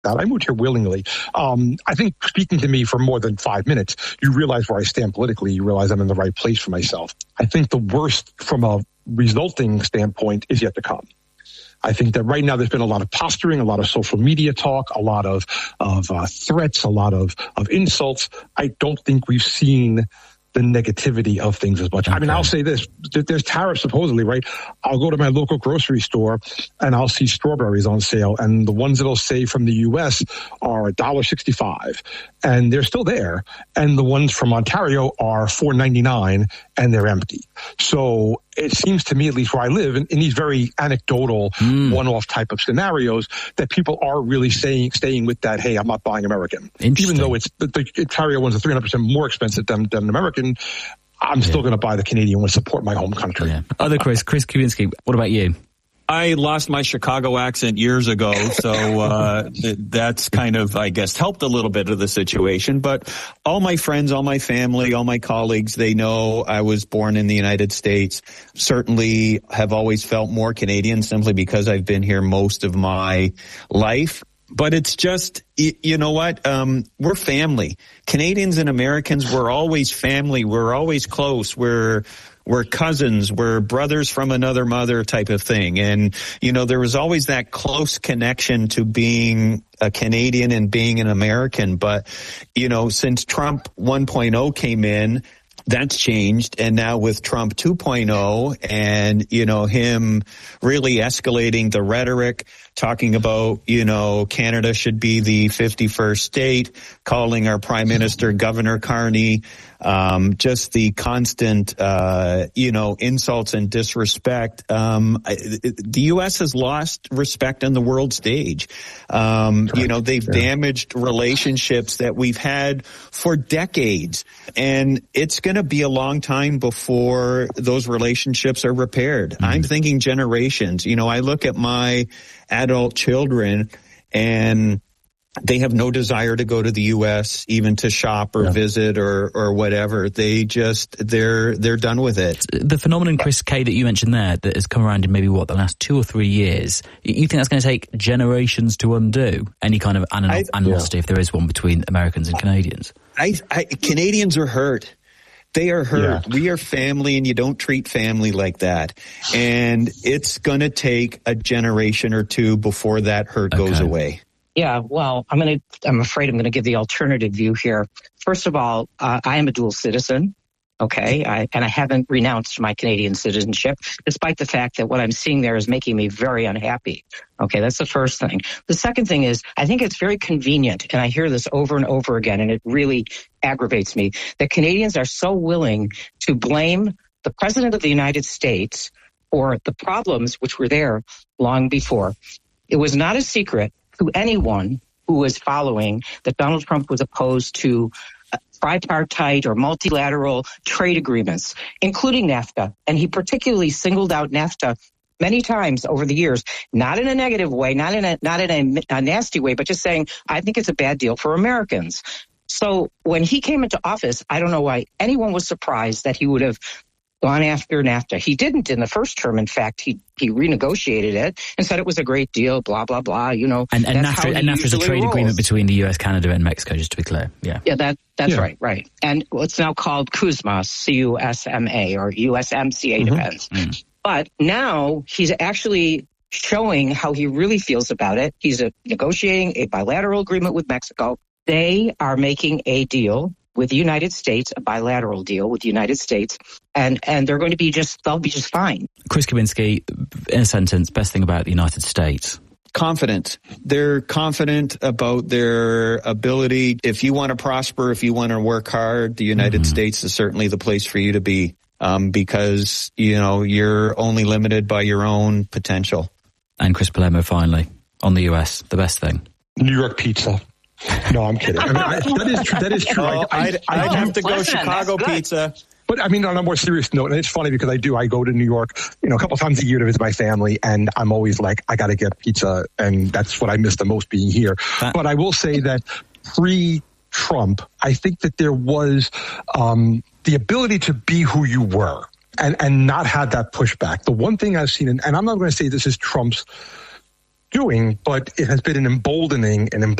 I moved here willingly. I think speaking to me for more than 5 minutes, you realize where I stand politically. You realize I'm in the right place for myself. I think the worst from a resulting standpoint is yet to come. I think that right now there's been a lot of posturing, a lot of social media talk, a lot of threats, a lot of insults. I don't think we've seen the negativity of things as much. Okay. I mean, I'll say this. There's tariffs supposedly, right? I'll go to my local grocery store and I'll see strawberries on sale, and the ones that'll say from the U.S. are $1.65, and they're still there. And the ones from Ontario are $4.99, and they're empty. So it seems to me, at least where I live, in these very anecdotal, one-off type of scenarios, that people are really staying with that, hey, I'm not buying American. Even though it's the Ontario ones are 300% more expensive than American, I'm still going to buy the Canadian one, support my home country. Yeah. Chris Kubinski, what about you? I lost my Chicago accent years ago, so that's kind of, I guess, helped a little bit of the situation. But all my friends, all my family, all my colleagues, they know I was born in the United States. Certainly have always felt more Canadian simply because I've been here most of my life. But it's just, you know what? We're family. Canadians and Americans, we're always family. We're always close. We're cousins. We're brothers from another mother type of thing. And, you know, there was always that close connection to being a Canadian and being an American. But, you know, since Trump 1.0 came in, that's changed. And now with Trump 2.0 and, you know, him really escalating the rhetoric, talking about, you know, Canada should be the 51st state, calling our Prime Minister Governor Carney, just the constant, you know, insults and disrespect. The U.S. has lost respect on the world stage. You know, they've damaged relationships that we've had for decades. And it's going to be a long time before those relationships are repaired. I'm thinking generations. You know, I look at my adult children and they have no desire to go to the U.S., even to shop or visit or whatever. They're done with it. The phenomenon, Chris K., that you mentioned there, that has come around in maybe, the last 2 or 3 years, you think that's going to take generations to undo any kind of animosity, if there is one, between Americans and Canadians? Canadians are hurt. They are hurt. Yeah. We are family, and you don't treat family like that. And it's going to take a generation or two before that hurt goes away. Yeah, well, I'm afraid I'm going to give the alternative view here. First of all, I am a dual citizen, okay, and I haven't renounced my Canadian citizenship, despite the fact that what I'm seeing there is making me very unhappy. Okay, that's the first thing. The second thing is, I think it's very convenient, and I hear this over and over again, and it really aggravates me, that Canadians are so willing to blame the President of the United States for the problems which were there long before. It was not a secret to anyone who was following that Donald Trump was opposed to tripartite or multilateral trade agreements, including NAFTA. And he particularly singled out NAFTA many times over the years, not in a negative way, not in a nasty way, but just saying, I think it's a bad deal for Americans. So when he came into office, I don't know why anyone was surprised that he would have gone after NAFTA. He didn't in the first term. In fact, he renegotiated it and said it was a great deal, blah, blah, blah, you know. And NAFTA is a trade agreement between the U.S., Canada, and Mexico, just to be clear. Yeah, that's right. And it's now called CUSMA, C-U-S-M-A, or USMCA, depends. But now he's actually showing how he really feels about it. He's negotiating a bilateral agreement with Mexico. They are making a deal with the United States, a bilateral deal with the United States, and they're going to be they'll be just fine. Chris Kubinski, in a sentence, best thing about the United States? Confident. They're confident about their ability. If you want to prosper, if you want to work hard, the United States is certainly the place for you to be, because, you know, you're only limited by your own potential. And Chris Palermo, finally, on the U.S., the best thing? New York pizza. No, I'm kidding. I mean, that is true. I'd have to go Chicago pizza. But I mean, on a more serious note, and it's funny because I go to New York, you know, a couple times a year to visit my family, and I'm always like, I got to get pizza, and that's what I miss the most being here. But I will say that pre-Trump, I think that there was the ability to be who you were and not have that pushback. The one thing I've seen, and I'm not going to say this is Trump's doing, but it has been an emboldening and